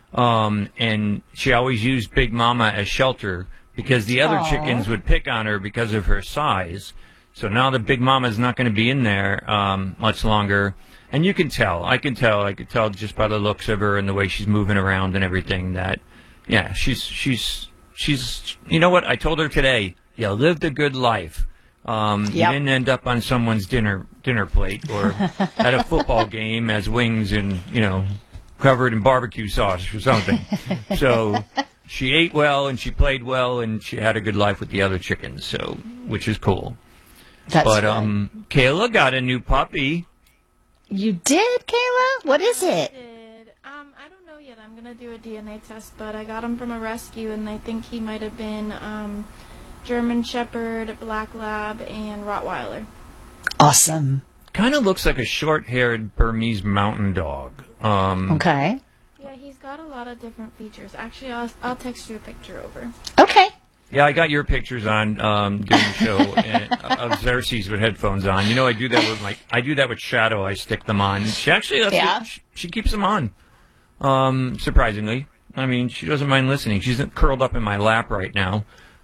And she always used Big Mama as shelter because the other chickens would pick on her because of her size. So now the Big Mama is not going to be in there much longer. And you can tell. I could tell just by the looks of her and the way she's moving around and everything that, yeah, she's. You know what? I told her today. You lived a good life. You didn't end up on someone's dinner plate or at a football game as wings and covered in barbecue sauce or something. So she ate well and she played well and she had a good life with the other chickens. So which is cool. But Kayla got a new puppy. You did, Kayla? What is it? I don't know yet. I'm going to do a DNA test, but I got him from a rescue, and I think he might have been German Shepherd, Black Lab, and Rottweiler. Awesome. Kind of looks like a short-haired Burmese mountain dog. Okay. Yeah, he's got a lot of different features. Actually, I'll text you a picture over. Okay. Yeah, I got your pictures on during the show of Xerxes with headphones on. I do that with Shadow. I stick them on. She actually she keeps them on. Surprisingly, I mean, she doesn't mind listening. She's curled up in my lap right now,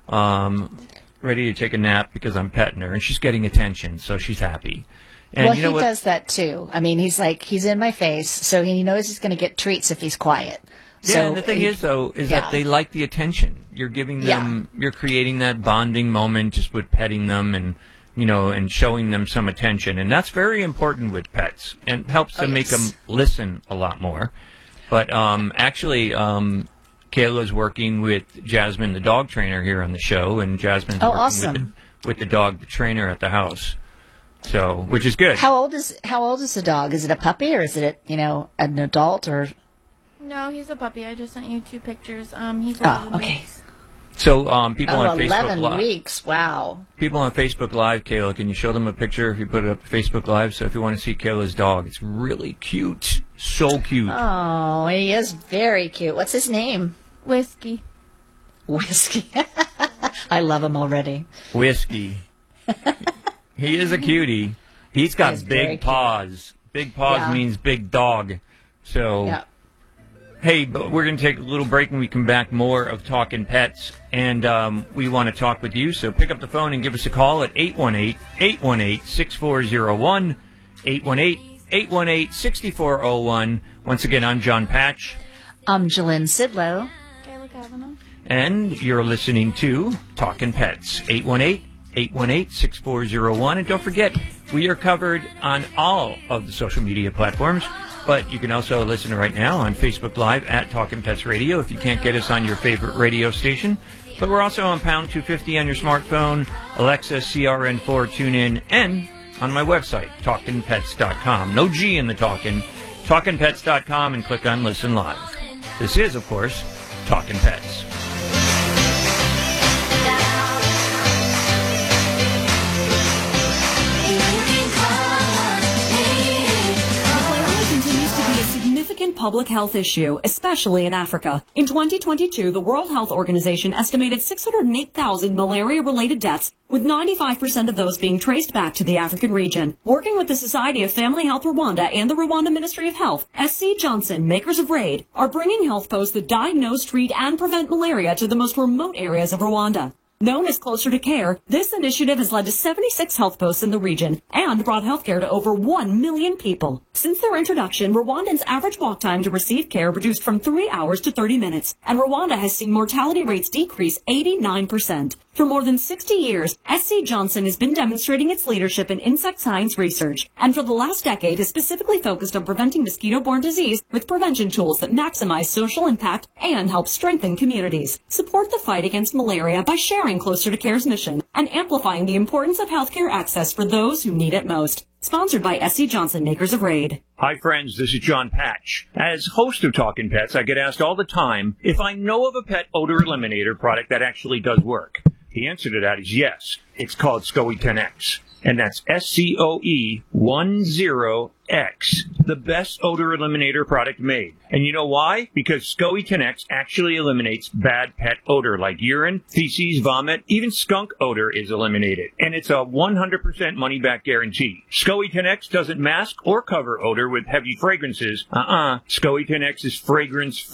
ready to take a nap because I'm petting her, and she's getting attention, so she's happy. And he does that too. I mean, he's in my face, so he knows he's going to get treats if he's quiet. Yeah, and the thing is that they like the attention. You're giving them, you're creating that bonding moment just with petting them and, and showing them some attention. And that's very important with pets and helps to make them listen a lot more. But actually, Kayla's working with Jasmine, the dog trainer here on the show, and Jasmine's working with the dog trainer at the house. So, which is good. How old is the dog? Is it a puppy or is it, an adult or? No, he's a puppy. I just sent you 2 pictures. He's 11 weeks. So people on Facebook 11 weeks. Wow. People on Facebook Live, Kayla, can you show them a picture if you put it up to Facebook Live? So if you want to see Kayla's dog, it's really cute. So cute. Oh, he is very cute. What's his name? Whiskey. I love him already. Whiskey. He is a cutie. He's got big paws. Big paws means big dog. So, hey, but we're going to take a little break and we come back more of Talking Pets. And we want to talk with you. So pick up the phone and give us a call at 818-818-6401, 818-818-6401. Once again, I'm John Patch. I'm Jalynn Sidlow. Kayla Kavanaugh. And you're listening to Talking Pets, 818-818-6401. And don't forget, we are covered on all of the social media platforms, but you can also listen right now on Facebook Live at Talking Pets Radio if you can't get us on your favorite radio station. But we're also on Pound 250 on your smartphone, Alexa, CRN4, TuneIn, and on my website, TalkinPets.com. No G in the talking. TalkinPets.com and click on Listen Live. This is, of course, Talking Pets. Public health issue, especially in Africa. In 2022, the World Health Organization estimated 608,000 malaria-related deaths, with 95% of those being traced back to the African region. Working with the Society of Family Health Rwanda and the Rwanda Ministry of Health, SC Johnson, makers of RAID, are bringing health posts that diagnose, treat, and prevent malaria to the most remote areas of Rwanda. Known as Closer to Care, this initiative has led to 76 health posts in the region and brought healthcare to over 1 million people. Since their introduction, Rwandans' average walk time to receive care reduced from 3 hours to 30 minutes, and Rwanda has seen mortality rates decrease 89%. For more than 60 years, SC Johnson has been demonstrating its leadership in insect science research, and for the last decade has specifically focused on preventing mosquito-borne disease with prevention tools that maximize social impact and help strengthen communities. Support the fight against malaria by sharing Closer to Care's mission and amplifying the importance of healthcare access for those who need it most. Sponsored by SC Johnson, makers of RAID. Hi, friends. This is John Patch. As host of Talking Pets, I get asked all the time if I know of a pet odor eliminator product that actually does work. The answer to that is yes. It's called SCOE 10X. And that's SCOE10X, the best odor eliminator product made. And you know why? Because SCOE 10X actually eliminates bad pet odor like urine, feces, vomit, even skunk odor is eliminated. And it's a 100% money-back guarantee. SCOE 10X doesn't mask or cover odor with heavy fragrances. SCOE 10X is fragrance